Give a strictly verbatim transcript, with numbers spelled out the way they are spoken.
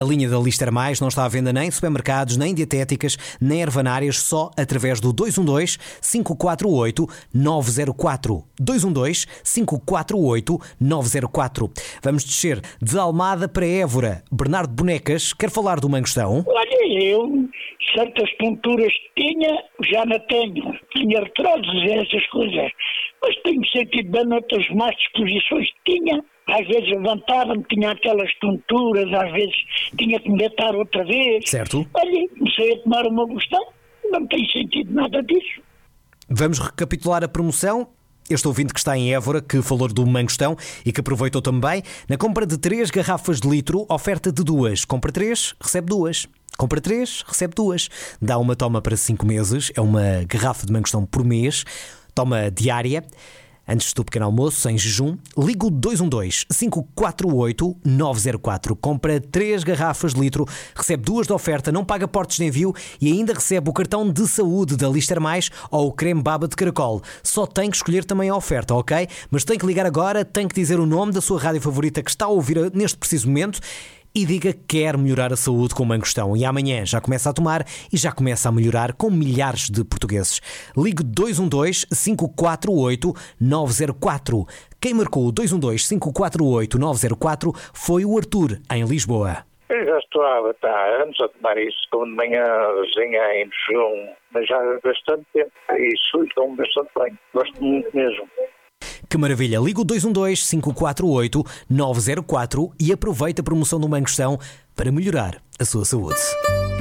A linha da Lister Mais não está à venda nem em supermercados, nem dietéticas, nem ervanárias, só através do dois um dois, cinco quatro oito, nove zero quatro. dois um dois, cinco quatro oito, nove zero quatro. Vamos descer de Almada para Évora. Bernardo Bonecas quer falar do mangostão. Olha, eu certas tonturas que tinha, já não tenho. Tinha retratos e essas coisas. Mas tenho sentido bem noutras más disposições que tinha. Às vezes levantava-me, tinha aquelas tonturas, às vezes tinha que me deitar outra vez. Certo. Olha, comecei a tomar uma gostão, não tem sentido nada disso. Vamos recapitular a promoção. Este ouvinte que está em Évora, que falou do mangostão e que aproveitou também, na compra de três garrafas de litro, oferta de duas. Compra três, recebe duas. Compra três, recebe duas. Dá uma toma para cinco meses, é uma garrafa de mangostão por mês, toma diária. Antes do pequeno almoço, sem jejum, liga o dois um dois, cinco quatro oito, nove zero quatro. Compra três garrafas de litro, recebe duas de oferta, não paga portos de envio e ainda recebe o cartão de saúde da Lister Mais ou o creme baba de caracol. Só tem que escolher também a oferta, ok? Mas tem que ligar agora, tem que dizer o nome da sua rádio favorita que está a ouvir neste preciso momento e diga que quer melhorar a saúde com o mangostão. E amanhã já começa a tomar e já começa a melhorar com milhares de portugueses. Ligue dois um dois, cinco quatro oito, nove zero quatro. Quem marcou o dois um dois, cinco quatro oito, nove zero quatro foi o Arthur, em Lisboa. Eu já estou há tá, anos a tomar isso, como de manhãzinha em jejum, mas já há bastante tempo. Isso estou-me bastante bem. Gosto muito mesmo. Que maravilha! Liga o dois um dois, cinco quatro oito, nove zero quatro e aproveita a promoção do mangostão para melhorar a sua saúde.